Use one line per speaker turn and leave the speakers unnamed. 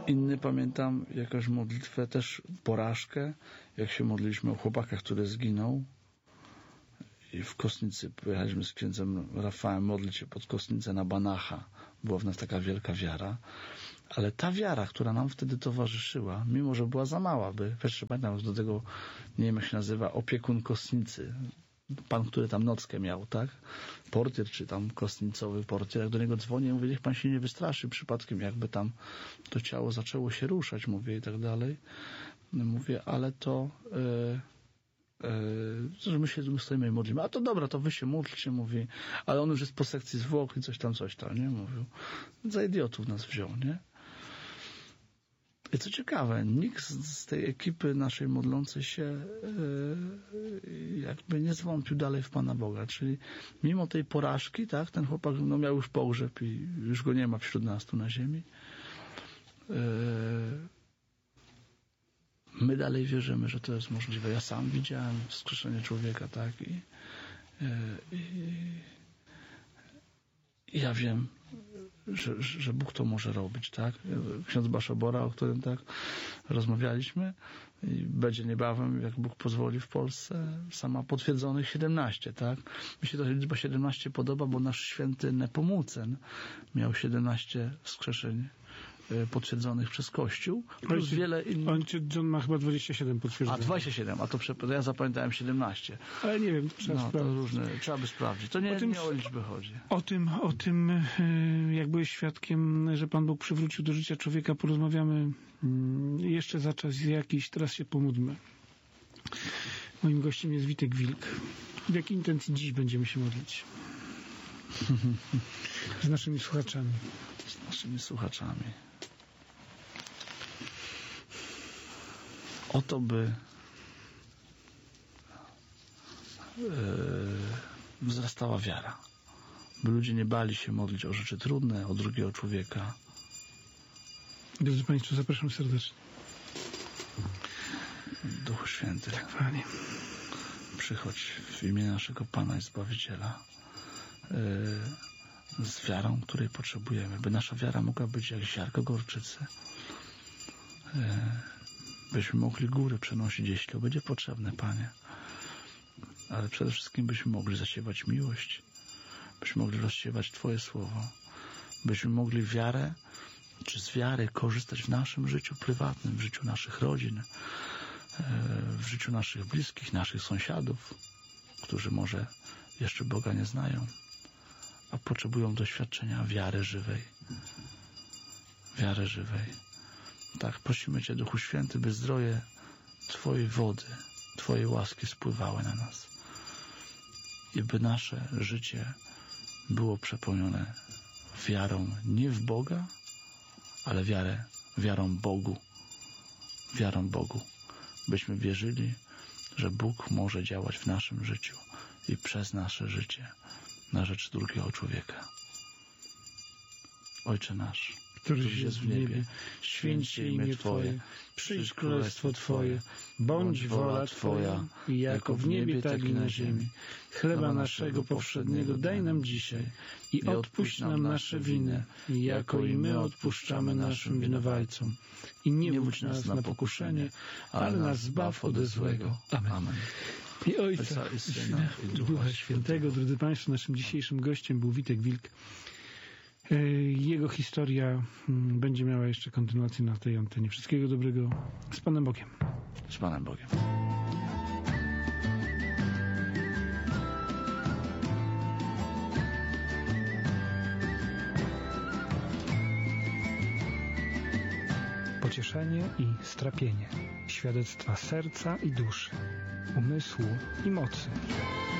Inny pamiętam jakąś modlitwę, też porażkę, jak się modliliśmy o chłopaka, który zginął i w Kostnicy pojechaliśmy z księdzem Rafałem modlić się pod Kostnicę na Banacha. Była w nas taka wielka wiara, ale ta wiara, która nam wtedy towarzyszyła, mimo że była za mała, wiesz, pamiętam do tego, nie wiem jak się nazywa, opiekun Kostnicy, pan, który tam nockę miał, tak? Portier, czy tam kostnicowy portier, jak do niego dzwonię, mówię, niech pan się nie wystraszy przypadkiem, jakby tam to ciało zaczęło się ruszać, mówię, i tak dalej. Mówię, ale to że my stoimy i modlimy. A to dobra, to wy się módlcie, mówi, ale on już jest po sekcji zwłok i coś tam, nie? Mówił. Za idiotów nas wziął, nie? I co ciekawe, nikt z tej ekipy naszej modlącej się jakby nie zwątpił dalej w Pana Boga. Czyli mimo tej porażki, tak, ten chłopak miał już pogrzeb i już go nie ma wśród nas tu na ziemi. My dalej wierzymy, że to jest możliwe. Ja sam widziałem wskrzeszenie człowieka, tak, i ja wiem, że Bóg to może robić, tak? Ksiądz Baszabora, o którym tak rozmawialiśmy, i będzie niebawem, jak Bóg pozwoli, w Polsce, sama potwierdzonych 17, tak? Mi się ta liczba 17 podoba, bo nasz święty Nepomucen miał 17 wskrzeszeń potwierdzonych przez Kościół, plus wiele innych.
John ma chyba 27 potwierdzonych.
A 27, to ja zapamiętałem 17.
Ale nie wiem,
trzeba by sprawdzić. To nie o liczbę chodzi.
O tym, jak byłeś świadkiem, że Pan Bóg przywrócił do życia człowieka, porozmawiamy jeszcze za czas jakiś. Teraz się pomódlmy. Moim gościem jest Witek Wilk. W jakiej intencji dziś będziemy się modlić? Z naszymi słuchaczami.
O to, by wzrastała wiara. By ludzie nie bali się modlić o rzeczy trudne, o drugiego człowieka.
Drodzy Państwo, zapraszam serdecznie.
Duchu Święty,
tak, Panie,
przychodź w imię naszego Pana i Zbawiciela z wiarą, której potrzebujemy, by nasza wiara mogła być jak ziarnko gorczycy, byśmy mogli góry przenosić, jeśli to będzie potrzebne, Panie, ale przede wszystkim byśmy mogli zasiewać miłość, byśmy mogli rozsiewać Twoje słowo, byśmy mogli wiarę, czy z wiary korzystać w naszym życiu prywatnym, w życiu naszych rodzin, w życiu naszych bliskich, naszych sąsiadów, którzy może jeszcze Boga nie znają, a potrzebują doświadczenia wiary żywej. Wiary żywej. Tak, prosimy Cię, Duchu Święty, by zdroje Twojej wody, Twojej łaski spływały na nas i by nasze życie było przepełnione wiarą nie w Boga, ale wiarą Bogu. Byśmy wierzyli, że Bóg może działać w naszym życiu i przez nasze życie na rzecz drugiego człowieka. Ojcze nasz, któryś jest w niebie, święć się imię Twoje, przyjdź królestwo Twoje, bądź wola Twoja, jako w niebie, tak i na ziemi. Chleba naszego powszedniego daj nam dzisiaj i odpuść nam nasze winy, jako i my odpuszczamy naszym winowajcom. I nie wódź nas na pokuszenie, ale nas zbaw ode złego. Amen.
I Ojca, i Syna, i Ducha Świętego. Drodzy Państwo, naszym dzisiejszym gościem był Witek Wilk. Jego historia będzie miała jeszcze kontynuację na tej antenie. Wszystkiego dobrego. Z Panem Bogiem.
Z Panem Bogiem.
Pocieszenie i strapienie. Świadectwa serca i duszy, umysłu i mocy.